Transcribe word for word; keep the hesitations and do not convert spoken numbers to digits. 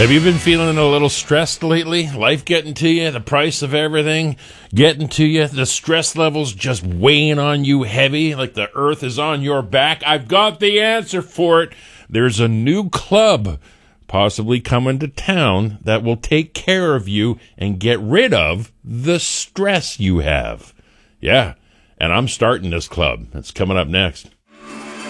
Have you been feeling a little stressed lately? Life getting to you, the price of everything getting to you, the stress levels just weighing on you heavy, like the earth is on your back? I've got the answer for it. There's a new club possibly coming to town that will take care of you and get rid of the stress you have. Yeah, and I'm starting this club. That's coming up next.